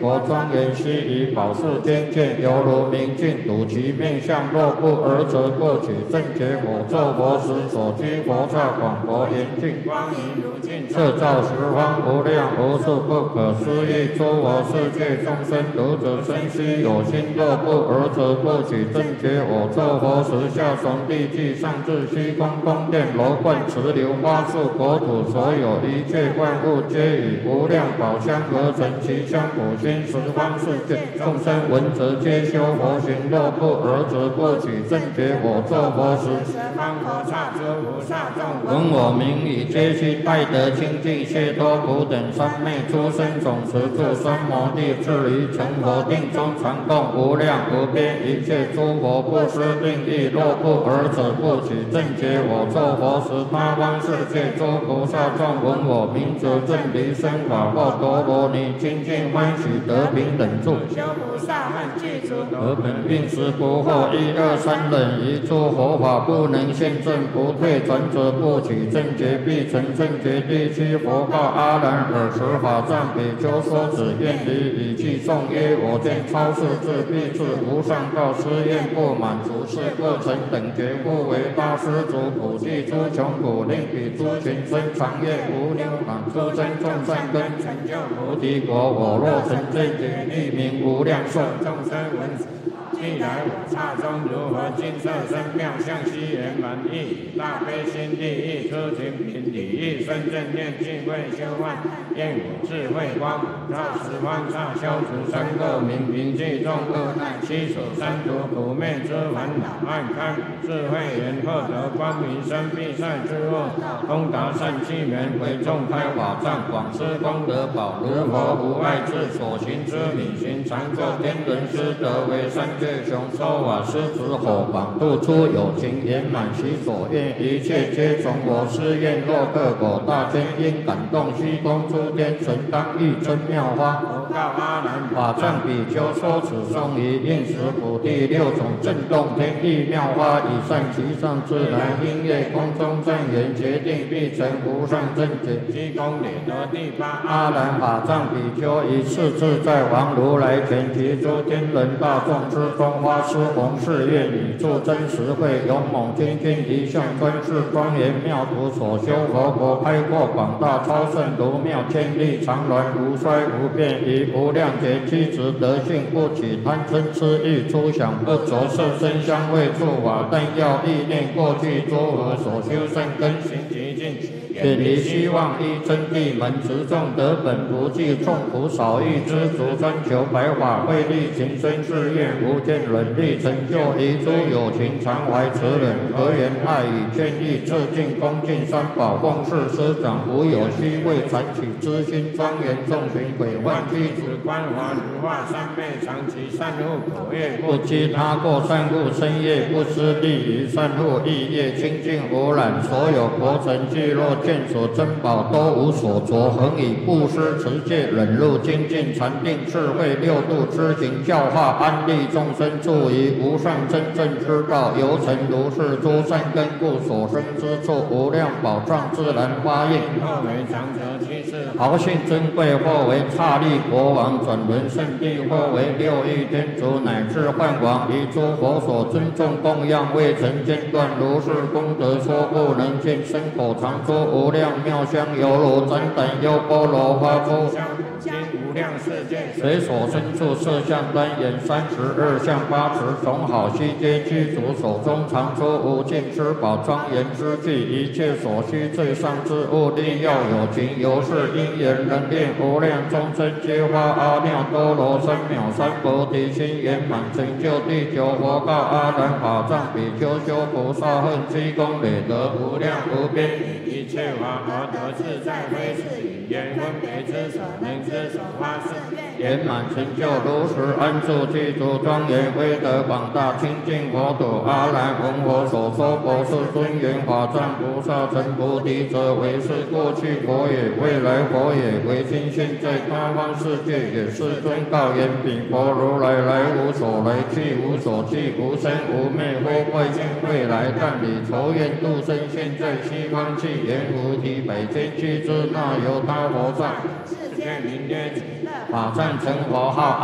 国庄严，悉以宝树坚健，犹如明镜，睹其面相。若不尔则过去，正觉我作佛时，所居佛刹广博严净，光明如镜，摄照十方无量无数不可思议诸佛世界众生。如者生须有心，若不尔则过去，正觉我作佛时，下从地际，上至虚空宫殿楼观池流花树国土，所有一切万物，皆以无量宝香而成。其香普熏十方世界众生闻则皆修佛行。若不尔则过去，正觉我作佛时，十方佛刹诸菩萨众闻我名已，皆悉拜得清净解脱苦等三昧诸生总持住三摩地，至于成佛定中，传供无量无边一切诸佛不施定意。若不尔者不取，正觉我作佛时，他方世界诸菩萨众闻我名则正离生法或陀罗尼，清净欢喜得平等住。修菩萨们具足得本并时不惑，一二三忍一诸佛法不能现证，不退转者不取，正觉必成正觉。第七佛告阿难：尔时法藏比丘说子愿离以记颂曰：我见超世智必至无上道，施愿不满足，是过程等觉故为大施主普济诸穷苦，令彼诸群生长业无量满，诸生众善根成就菩提果。我若成正觉，立名无量寿。众生闻既来我刹中，如何金色身妙相，悉圆满意，大悲心地意，出勤品礼意，生正念净慧修幻，愿我智慧光普照十方刹，消除三垢明，平济众恶难，悉所三毒苦灭之烦恼，暗开智慧眼，获得光明生必赛之恶，通达善机缘，为众开法藏，广施功德宝，如佛无碍智，所行之理行常作天人师德，为三界雄收瓦施子火榜，度出有情圆满其所愿，一切皆从我施愿。若各果大天因感动虚空诸天神，当欲真妙花。佛告阿难：法藏比丘说此颂于应时普第六种震动天地妙花，以善其上自然音乐空中正言，决定必成无上正觉。虚空里得第八阿难法藏比丘，以次自在王如来前，及诸天人大众之中，花施弘誓愿，以助真实慧，勇猛精进一向专事，庄严妙土所修佛国，开阔广大超胜如妙千里，常鸾无衰无变，以无量劫机智德性，不起贪嗔痴欲，出想不着色身香味触法，但要意念过去诸佛所修善根行极尽，远离希望依真谛门，持众得本不计，众苦少欲知足，专求白法慧力，情深誓愿无间忍力，成就一诸有情，常怀慈忍，和言爱语劝义，致敬恭敬三宝，奉事师长，无有虚伪传取之心，庄严众群鬼幻具子，观华如化三昧，长期善护口业，不积他过善护身业，不失利于善护意业，清净无染，所有国城聚落见所珍宝都无所着，恒以布施持戒忍辱精进禅定智慧六度之行教化安利众生，助于无上真正之道，由成如是诸善根故，所生之处无量宝藏自然发现。或为长者居士，豪信珍贵；或为刹利国王，转轮圣地；或为六欲天竺，乃至幻王，以诸佛所尊重供养，未曾间断。如是功德说不能尽，身口常说无量妙香，犹如旃檀优波罗花出经无量世界，随所身处色相端严32相8持，种好悉皆具足，手中常出无尽之宝，庄严之具，一切所需最上之物，力要有情，由是因缘能令无量众生皆发阿耨多罗三藐三菩提心，圆满成就第九佛告阿难法藏比丘，修菩萨恨积功累德无量无边，以一切法而得自在，非是语言分别之所能之所发誓，圆满成就如实安住具足，庄严威德广大清净佛土。阿难闻我所说佛是尊严法藏菩萨，成菩提者，为是过去佛也，未来佛也，为今现在他方世界也。世尊告言：彼佛如来来无所来，去无所去，无生无灭，非未见未来，但以仇怨度生，现在西方去，言菩提百千俱胝，那由他佛刹。 月明月，法正成佛号。